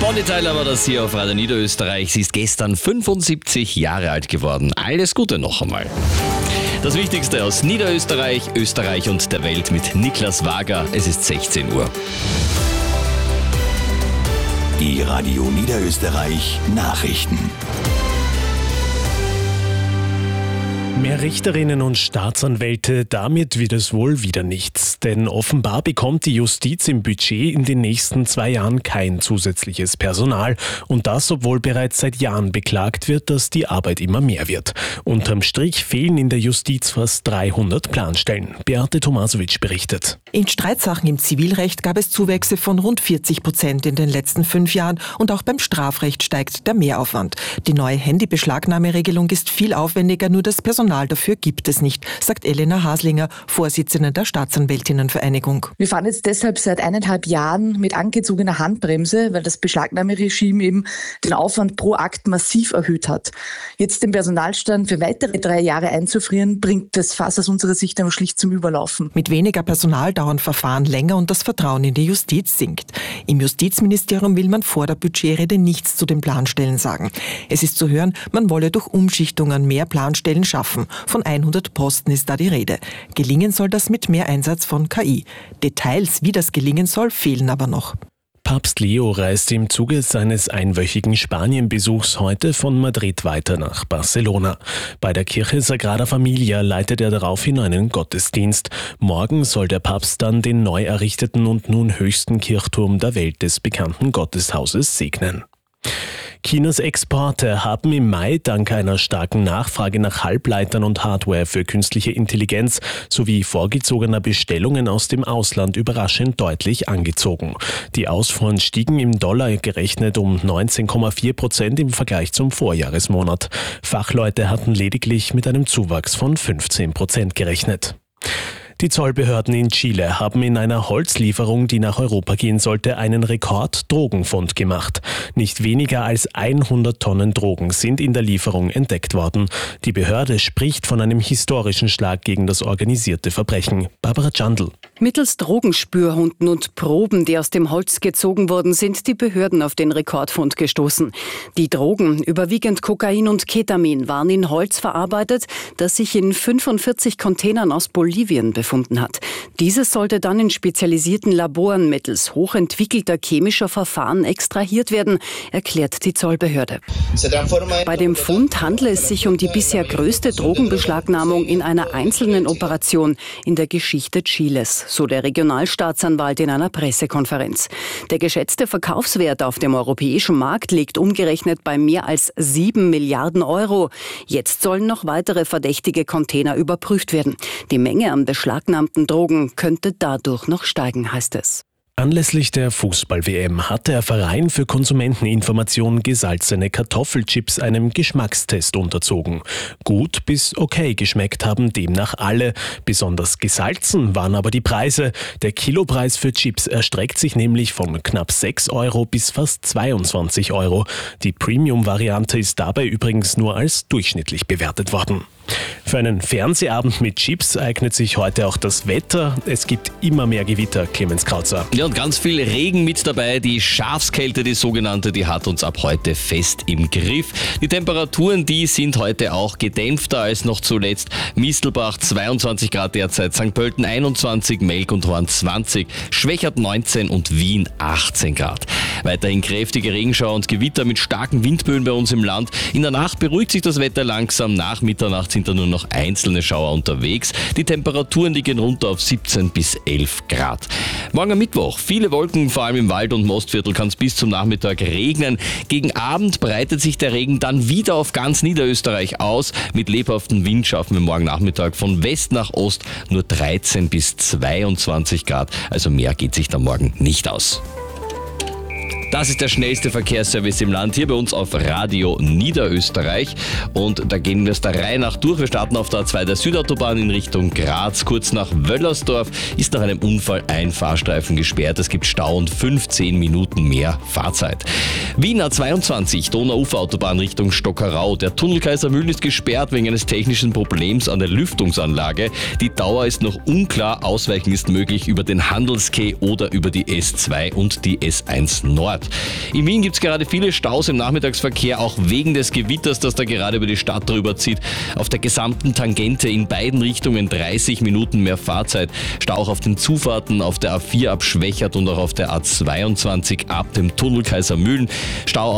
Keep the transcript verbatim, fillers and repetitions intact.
Bonnie Tyler war das hier auf Radio Niederösterreich. Sie ist gestern fünfundsiebzig Jahre alt geworden. Alles Gute noch einmal. Das Wichtigste aus Niederösterreich, Österreich und der Welt mit Niklas Wager. Es ist sechzehn Uhr. Die Radio Niederösterreich Nachrichten. Mehr Richterinnen und Staatsanwälte, damit wird es wohl wieder nichts. Denn offenbar bekommt die Justiz im Budget in den nächsten zwei Jahren kein zusätzliches Personal. Und das, obwohl bereits seit Jahren beklagt wird, dass die Arbeit immer mehr wird. Unterm Strich fehlen in der Justiz fast dreihundert Planstellen. Beate Tomasowitsch berichtet. In Streitsachen im Zivilrecht gab es Zuwächse von rund vierzig Prozent in den letzten fünf Jahren. Und auch beim Strafrecht steigt der Mehraufwand. Die neue Handybeschlagnahmeregelung ist viel aufwendiger, nur das Personal dafür gibt es nicht, sagt Elena Haslinger, Vorsitzende der Staatsanwältinnenvereinigung. Wir fahren jetzt deshalb seit eineinhalb Jahren mit angezogener Handbremse, weil das Beschlagnahmeregime eben den Aufwand pro Akt massiv erhöht hat. Jetzt den Personalstand für weitere drei Jahre einzufrieren, bringt das Fass aus unserer Sicht aber schlicht zum Überlaufen. Mit weniger Personal dauern Verfahren länger und das Vertrauen in die Justiz sinkt. Im Justizministerium will man vor der Budgetrede nichts zu den Planstellen sagen. Es ist zu hören, man wolle durch Umschichtungen mehr Planstellen schaffen. Von hundert Posten ist da die Rede. Gelingen soll das mit mehr Einsatz von K I. Details, wie das gelingen soll, fehlen aber noch. Papst Leo reist im Zuge seines einwöchigen Spanienbesuchs heute von Madrid weiter nach Barcelona. Bei der Kirche Sagrada Familia leitet er daraufhin einen Gottesdienst. Morgen soll der Papst dann den neu errichteten und nun höchsten Kirchturm der Welt des bekannten Gotteshauses segnen. Chinas Exporte haben im Mai dank einer starken Nachfrage nach Halbleitern und Hardware für künstliche Intelligenz sowie vorgezogener Bestellungen aus dem Ausland überraschend deutlich angezogen. Die Ausfuhren stiegen im Dollar gerechnet um neunzehn Komma vier Prozent im Vergleich zum Vorjahresmonat. Fachleute hatten lediglich mit einem Zuwachs von fünfzehn Prozent gerechnet. Die Zollbehörden in Chile haben in einer Holzlieferung, die nach Europa gehen sollte, einen Rekord-Drogenfund gemacht. Nicht weniger als hundert Tonnen Drogen sind in der Lieferung entdeckt worden. Die Behörde spricht von einem historischen Schlag gegen das organisierte Verbrechen. Barbara Chandl. Mittels Drogenspürhunden und Proben, die aus dem Holz gezogen wurden, sind die Behörden auf den Rekordfund gestoßen. Die Drogen, überwiegend Kokain und Ketamin, waren in Holz verarbeitet, das sich in fünfundvierzig Containern aus Bolivien befunden hat. Dieses sollte dann in spezialisierten Laboren mittels hochentwickelter chemischer Verfahren extrahiert werden, erklärt die Zollbehörde. Bei dem Fund handle es sich um die bisher größte Drogenbeschlagnahmung in einer einzelnen Operation in der Geschichte Chiles, so der Regionalstaatsanwalt in einer Pressekonferenz. Der geschätzte Verkaufswert auf dem europäischen Markt liegt umgerechnet bei mehr als sieben Milliarden Euro. Jetzt sollen noch weitere verdächtige Container überprüft werden. Die Menge an beschlagnahmten Drogen könnte dadurch noch steigen, heißt es. Anlässlich der Fußball-W M hat der Verein für Konsumenteninformation gesalzene Kartoffelchips einem Geschmackstest unterzogen. Gut bis okay geschmeckt haben demnach alle. Besonders gesalzen waren aber die Preise. Der Kilopreis für Chips erstreckt sich nämlich von knapp sechs Euro bis fast zweiundzwanzig Euro. Die Premium-Variante ist dabei übrigens nur als durchschnittlich bewertet worden. Für einen Fernsehabend mit Chips eignet sich heute auch das Wetter. Es gibt immer mehr Gewitter, Clemens Krautzer. Ja, und ganz viel Regen mit dabei. Die Schafskälte, die sogenannte, die hat uns ab heute fest im Griff. Die Temperaturen, die sind heute auch gedämpfter als noch zuletzt. Mistelbach zweiundzwanzig Grad derzeit, Sankt Pölten einundzwanzig, Melk und Horn zwanzig, Schwächert neunzehn und Wien achtzehn Grad. Weiterhin kräftige Regenschauer und Gewitter mit starken Windböen bei uns im Land. In der Nacht beruhigt sich das Wetter langsam. Nach Mitternacht sind da nur noch einzelne Schauer unterwegs. Die Temperaturen liegen runter auf siebzehn bis elf Grad. Morgen am Mittwoch, viele Wolken, vor allem im Wald- und Mostviertel kann es bis zum Nachmittag regnen. Gegen Abend breitet sich der Regen dann wieder auf ganz Niederösterreich aus. Mit lebhaftem Wind schaffen wir morgen Nachmittag von West nach Ost nur dreizehn bis zweiundzwanzig Grad. Also mehr geht sich da morgen nicht aus. Das ist der schnellste Verkehrsservice im Land, hier bei uns auf Radio Niederösterreich. Und da gehen wir es der Reihe nach durch. Wir starten auf der A zwei der Südautobahn in Richtung Graz. Kurz nach Wöllersdorf ist nach einem Unfall ein Fahrstreifen gesperrt. Es gibt Stau und fünfzehn Minuten mehr Fahrzeit. Wien A zweiundzwanzig, Donauuferautobahn Richtung Stockerau. Der Tunnel Kaisermühlen ist gesperrt wegen eines technischen Problems an der Lüftungsanlage. Die Dauer ist noch unklar. Ausweichen ist möglich über den Handelskeh oder über die S zwei und die S eins Nord. Stadt. In Wien gibt es gerade viele Staus im Nachmittagsverkehr, auch wegen des Gewitters, das da gerade über die Stadt drüber zieht. Auf der gesamten Tangente in beiden Richtungen dreißig Minuten mehr Fahrzeit. Stau auch auf den Zufahrten auf der A vier ab Schwächert und auch auf der A zweiundzwanzig ab dem Tunnel Kaisermühlen. Stau